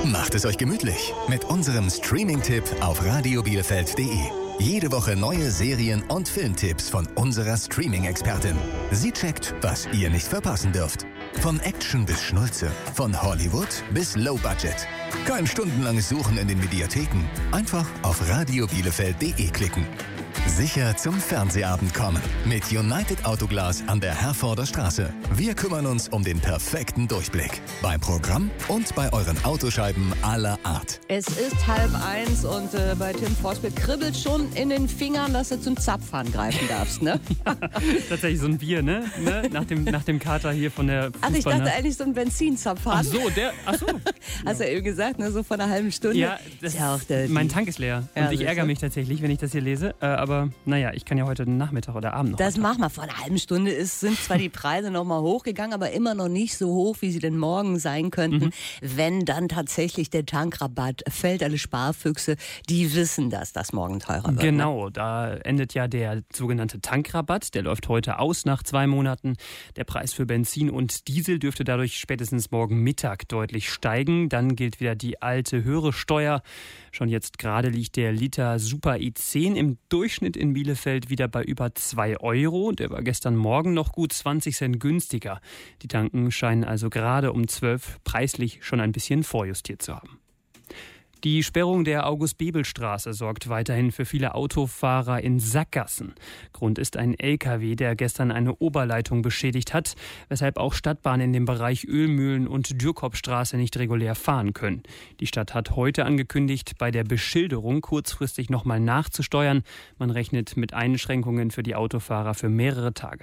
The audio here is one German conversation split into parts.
Macht es euch gemütlich mit unserem Streaming-Tipp auf radiobielefeld.de. Jede Woche neue Serien- und Filmtipps von unserer Streaming-Expertin. Sie checkt, was ihr nicht verpassen dürft. Von Action bis Schnulze, von Hollywood bis Low Budget. Kein stundenlanges Suchen in den Mediatheken. Einfach auf radiobielefeld.de klicken. Sicher zum Fernsehabend kommen. Mit United Autoglas an der Herforder Straße. Wir kümmern uns um den perfekten Durchblick. Beim Programm und bei euren Autoscheiben aller Art. Es ist 12:30 und bei Tim Forsberg kribbelt schon in den Fingern, dass du zum Zapfhahn greifen darfst, ne? Ja, tatsächlich so ein Bier, ne? Nach dem Kater hier von der Also ich dachte eigentlich so ein Benzinzapfhahn. Ach so. Hast du ja eben gesagt, ne? So vor einer halben Stunde. Ja, mein Tank ist leer. Ja, und ich ärgere mich tatsächlich, wenn ich das hier lese. Aber naja, ich kann ja heute Nachmittag oder Abend noch. Das machen wir. Vor einer halben Stunde sind zwar die Preise noch mal hochgegangen, aber immer noch nicht so hoch, wie sie denn morgen sein könnten, wenn dann tatsächlich der Tankrabatt fällt. Alle Sparfüchse, die wissen, dass das morgen teurer wird. Genau, ne? Da endet ja der sogenannte Tankrabatt. Der läuft heute aus nach 2 Monaten. Der Preis für Benzin und Diesel dürfte dadurch spätestens morgen Mittag deutlich steigen. Dann gilt wieder die alte höhere Steuer. Schon jetzt gerade liegt der Liter Super i10 im Durchschnitt in Bielefeld wieder bei über 2 €. Der war gestern Morgen noch gut 20 Cent günstiger. Die Tanken scheinen also gerade um 12 preislich schon ein bisschen vorjustiert zu haben. Die Sperrung der August-Bebel-Straße sorgt weiterhin für viele Autofahrer in Sackgassen. Grund ist ein LKW, der gestern eine Oberleitung beschädigt hat, weshalb auch Stadtbahnen in dem Bereich Ölmühlen und Dürkopstraße nicht regulär fahren können. Die Stadt hat heute angekündigt, bei der Beschilderung kurzfristig nochmal nachzusteuern. Man rechnet mit Einschränkungen für die Autofahrer für mehrere Tage.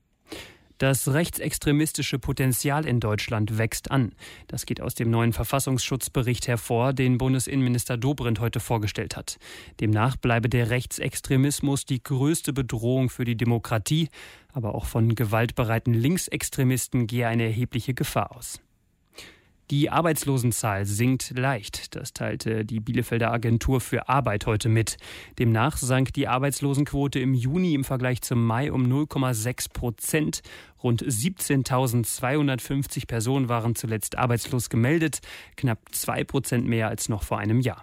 Das rechtsextremistische Potenzial in Deutschland wächst an. Das geht aus dem neuen Verfassungsschutzbericht hervor, den Bundesinnenminister Dobrindt heute vorgestellt hat. Demnach bleibe der Rechtsextremismus die größte Bedrohung für die Demokratie, aber auch von gewaltbereiten Linksextremisten gehe eine erhebliche Gefahr aus. Die Arbeitslosenzahl sinkt leicht. Das teilte die Bielefelder Agentur für Arbeit heute mit. Demnach sank die Arbeitslosenquote im Juni im Vergleich zum Mai um 0,6%. Rund 17.250 Personen waren zuletzt arbeitslos gemeldet, knapp 2% mehr als noch vor einem Jahr.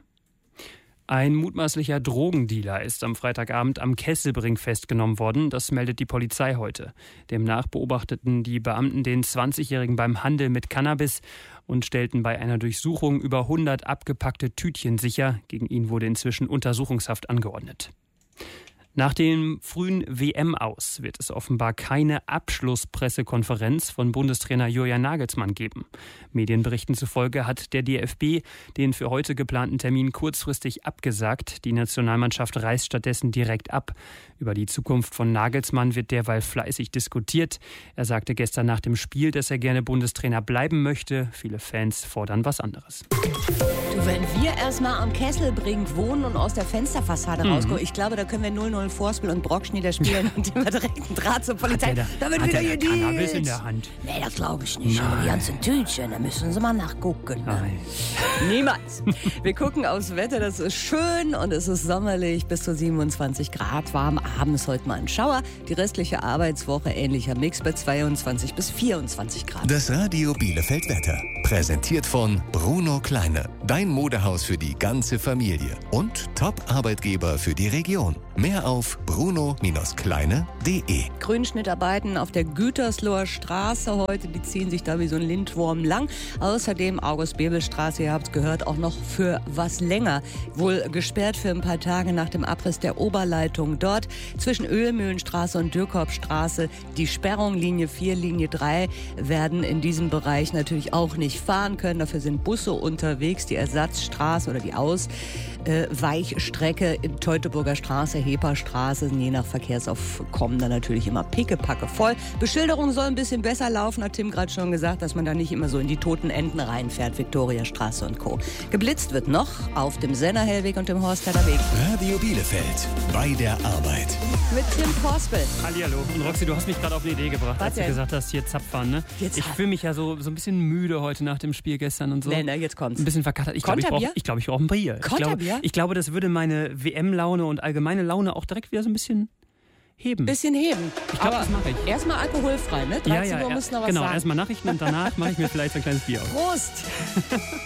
Ein mutmaßlicher Drogendealer ist am Freitagabend am Kesselbring festgenommen worden. Das meldet die Polizei heute. Demnach beobachteten die Beamten den 20-Jährigen beim Handel mit Cannabis und stellten bei einer Durchsuchung über 100 abgepackte Tütchen sicher. Gegen ihn wurde inzwischen Untersuchungshaft angeordnet. Nach dem frühen WM-Aus wird es offenbar keine Abschlusspressekonferenz von Bundestrainer Julian Nagelsmann geben. Medienberichten zufolge hat der DFB den für heute geplanten Termin kurzfristig abgesagt. Die Nationalmannschaft reist stattdessen direkt ab. Über die Zukunft von Nagelsmann wird derweil fleißig diskutiert. Er sagte gestern nach dem Spiel, dass er gerne Bundestrainer bleiben möchte. Viele Fans fordern was anderes. Du, wenn wir erstmal am Kesselbring wohnen und aus der Fensterfassade rausgucken, ich glaube, da können wir 0-0 Vorspiel und Brockschnieder spielen und immer direkt einen Draht zur Polizei. Da wird wieder hier Cannabis in der Hand. Nee, das glaube ich nicht. Aber die ganzen Tütchen, da müssen Sie mal nachgucken. Nein. Niemals. Wir gucken aufs Wetter, das ist schön und es ist sommerlich, bis zu 27 Grad warm. Abends heute mal ein Schauer. Die restliche Arbeitswoche ähnlicher Mix bei 22 bis 24 Grad. Das Radio Bielefeld Wetter. Präsentiert von Bruno Kleine. Dein Modehaus für die ganze Familie. Und Top-Arbeitgeber für die Region. Mehr auf bruno-kleine.de. Grünschnittarbeiten auf der Gütersloher Straße heute. Die ziehen sich da wie so ein Lindwurm lang. Außerdem August-Bebel-Straße, ihr habt es gehört, auch noch für was länger. Wohl gesperrt für ein paar Tage nach dem Abriss der Oberleitung dort. Zwischen Ölmühlenstraße und Dürkopstraße. Die Sperrung Linie 4, Linie 3 werden in diesem Bereich natürlich auch nicht fahren können. Dafür sind Busse unterwegs. Die Ersatzstraße oder die Ausweichstrecke in Teutoburger Straße, Heperstraße, je nach Verkehrsaufkommen dann natürlich immer pickepacke voll. Beschilderung soll ein bisschen besser laufen, hat Tim gerade schon gesagt, dass man da nicht immer so in die toten Enden reinfährt, Viktoriastraße und Co. Geblitzt wird noch auf dem Sennerhellweg und dem Horsthaler Weg. Radio Bielefeld, bei der Arbeit. Mit Tim Forsberg. Hallihallo. Und Roxy, du hast mich gerade auf eine Idee gebracht, als du gesagt hast, hier Zapfhahn, ne? Ich fühle mich ja so ein bisschen müde heute nach dem Spiel gestern und so. Nee, jetzt kommt's. Ein bisschen verkatert. Ich glaube, ich brauche ein Bier. Ich glaube, das würde meine WM-Laune und allgemeine Laune auch direkt wieder so ein bisschen heben. Ich glaube, das mache ich. Erstmal alkoholfrei, ne? 13 Uhr müssen noch was sagen. Genau, erstmal Nachrichten und danach mache ich mir vielleicht so ein kleines Bier auf. Prost!